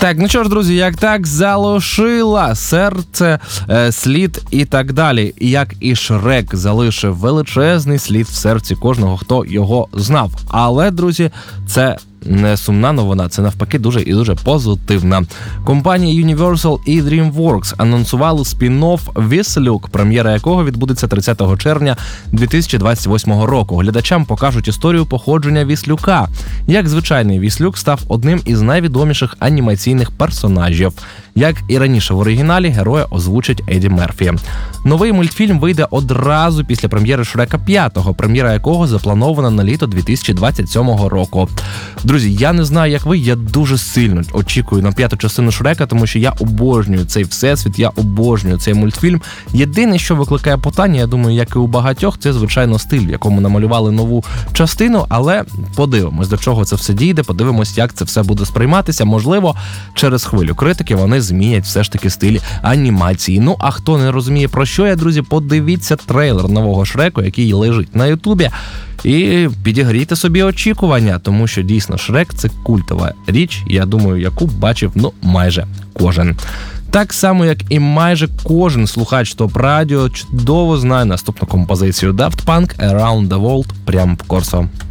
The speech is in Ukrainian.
Так, ну що ж, друзі, як так залишила серце, слід і так далі. Як і Шрек залишив величезний слід в серці кожного, хто його знав. Але, друзі, це не сумна новина, це навпаки дуже і дуже позитивна. Компанії Universal і DreamWorks анонсували спін-офф «Віслюк», прем'єра якого відбудеться 30 червня 2028 року. Глядачам покажуть історію походження Віслюка. Як звичайний Віслюк став одним із найвідоміших анімаційних персонажів. Як і раніше в оригіналі, героя озвучить Еді Мерфі. Новий мультфільм вийде одразу після прем'єри Шрека 5-го, прем'єра якого запланована на літо 2027 року. Друзі, я не знаю, як ви, я дуже сильно очікую на 5-ту частину Шрека, тому що я обожнюю цей всесвіт, я обожнюю цей мультфільм. Єдине, що викликає питання, я думаю, як і у багатьох, це, звичайно, стиль, в якому намалювали нову частину, але подивимось, до чого це все дійде, подивимось, як це все буде сприйматися. Можливо, через хвилю критики вони змінять все ж таки стиль анімації. Ну, а хто не розуміє, про що я, друзі, подивіться трейлер нового Шреку, який лежить на Ютубі, і підігрійте собі очікування, тому що дійсно Шрек – це культова річ, я думаю, яку бачив, майже кожен. Так само, як і майже кожен слухач ТОП Радіо чудово знає наступну композицію Daft Punk «Around the World» прямо в Корсо.